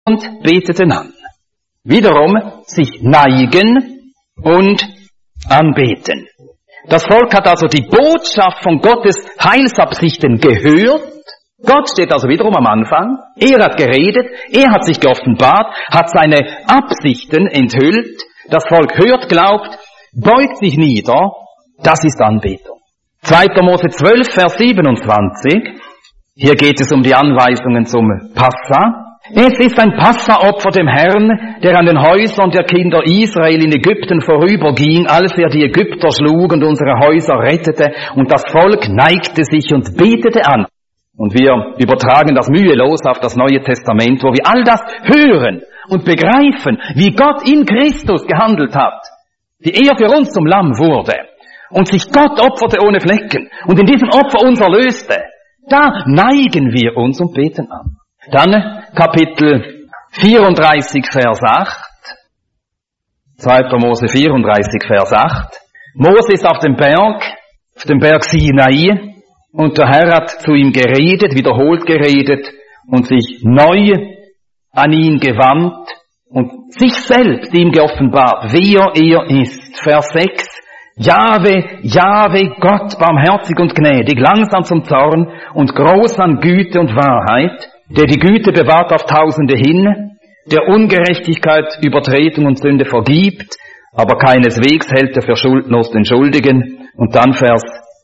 und beteten an. Wiederum sich neigen und anbeten. Das Volk hat also die Botschaft von Gottes Heilsabsichten gehört. Gott steht also wiederum am Anfang. Er hat geredet, er hat sich geoffenbart, hat seine Absichten enthüllt. Das Volk hört, glaubt, beugt sich nieder. Das ist Anbetung. 2. Mose 12, Vers 27. Hier geht es um die Anweisungen zum Passa. Es ist ein Passaopfer dem Herrn, der an den Häusern der Kinder Israel in Ägypten vorüberging, als er die Ägypter schlug und unsere Häuser rettete, und das Volk neigte sich und betete an. Und wir übertragen das mühelos auf das Neue Testament, wo wir all das hören und begreifen, wie Gott in Christus gehandelt hat, wie er für uns zum Lamm wurde und sich Gott opferte ohne Flecken und in diesem Opfer uns erlöste. Da neigen wir uns und beten an. Dann Kapitel 34, Vers 8. 2. Mose 34, Vers 8. Mose ist auf dem Berg Sinai, und der Herr hat zu ihm geredet, wiederholt geredet, und sich neu an ihn gewandt und sich selbst ihm geoffenbart, wer er ist. Vers 6. Jahwe, Jahwe, Gott, barmherzig und gnädig, langsam zum Zorn und groß an Güte und Wahrheit, der die Güte bewahrt auf Tausende hin, der Ungerechtigkeit, Übertretung und Sünde vergibt, aber keineswegs hält er für schuldlos den Schuldigen. Und dann Vers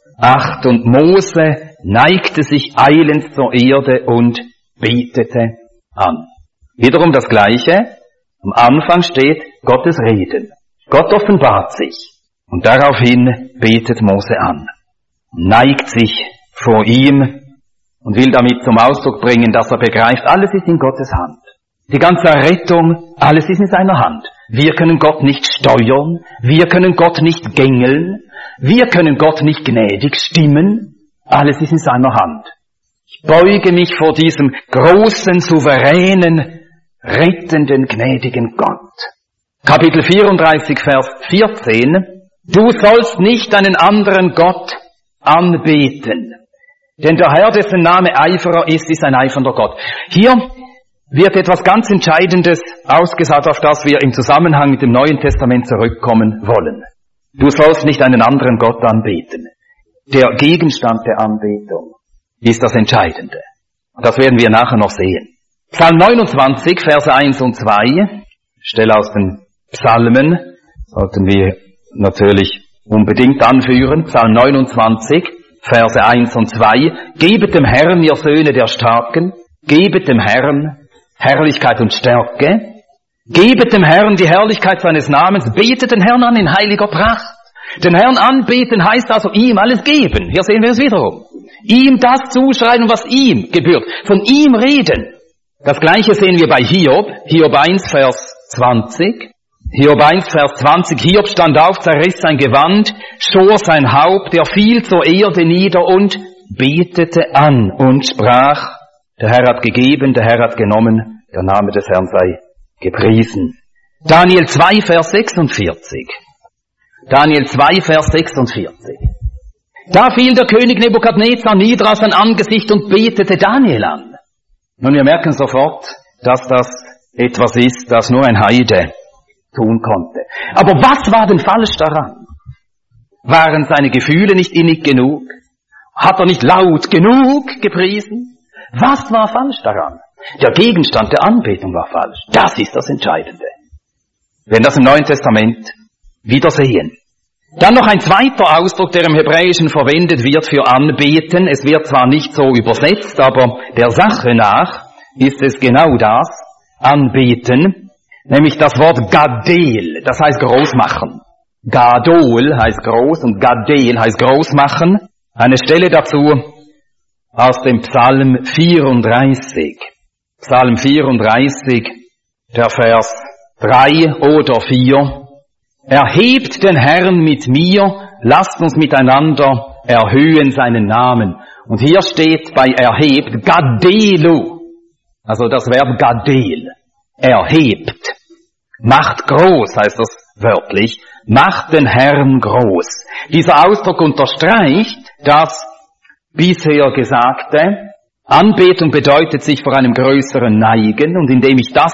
8. Und Mose neigte sich eilends zur Erde und betete an. Wiederum das Gleiche. Am Anfang steht Gottes Reden. Gott offenbart sich. Und daraufhin betet Mose an. Neigt sich vor ihm und will damit zum Ausdruck bringen, dass er begreift, alles ist in Gottes Hand. Die ganze Errettung, alles ist in seiner Hand. Wir können Gott nicht steuern, wir können Gott nicht gängeln, wir können Gott nicht gnädig stimmen, alles ist in seiner Hand. Ich beuge mich vor diesem großen, souveränen, rettenden, gnädigen Gott. Kapitel 34, Vers 14. Du sollst nicht einen anderen Gott anbeten. Denn der Herr, dessen Name Eiferer ist ein eifernder Gott. Hier wird etwas ganz Entscheidendes ausgesagt, auf das wir im Zusammenhang mit dem Neuen Testament zurückkommen wollen. Du sollst nicht einen anderen Gott anbeten. Der Gegenstand der Anbetung ist das Entscheidende. Das werden wir nachher noch sehen. Psalm 29, Verse 1 und 2, Stelle aus den Psalmen, sollten wir natürlich unbedingt anführen. Psalm 29, Verse 1 und 2. Gebet dem Herrn, ihr Söhne der Starken, gebet dem Herrn Herrlichkeit und Stärke, gebet dem Herrn die Herrlichkeit seines Namens, betet den Herrn an in heiliger Pracht. Den Herrn anbeten heißt also ihm alles geben. Hier sehen wir es wiederum. Ihm das zuschreiben, was ihm gebührt. Von ihm reden. Das Gleiche sehen wir bei Hiob. Hiob 1, Vers 20. Hiob 1, Vers 20. Hiob stand auf, zerriss sein Gewand, schor sein Haupt, er fiel zur Erde nieder und betete an und sprach, der Herr hat gegeben, der Herr hat genommen, der Name des Herrn sei gepriesen. Daniel 2, Vers 46. Daniel 2, Vers 46. Da fiel der König Nebukadnezar nieder auf sein Angesicht und betete Daniel an. Nun, wir merken sofort, dass das etwas ist, das nur ein Heide tun konnte. Aber was war denn falsch daran? Waren seine Gefühle nicht innig genug? Hat er nicht laut genug gepriesen? Was war falsch daran? Der Gegenstand der Anbetung war falsch. Das ist das Entscheidende. Wir werden das im Neuen Testament wieder sehen. Dann noch ein zweiter Ausdruck, der im Hebräischen verwendet wird für Anbeten. Es wird zwar nicht so übersetzt, aber der Sache nach ist es genau das, Anbeten, nämlich das Wort Gadel, das heißt groß machen. Gadol heißt groß und Gadel heißt groß machen. Eine Stelle dazu aus dem Psalm 34. Psalm 34, der Vers 3 oder 4. Erhebt den Herrn mit mir, lasst uns miteinander erhöhen seinen Namen. Und hier steht bei erhebt Gadelu, also das Verb Gadel, erhebt. Macht groß, heißt das wörtlich, macht den Herrn groß. Dieser Ausdruck unterstreicht das bisher Gesagte. Anbetung bedeutet sich vor einem größeren neigen, und indem ich das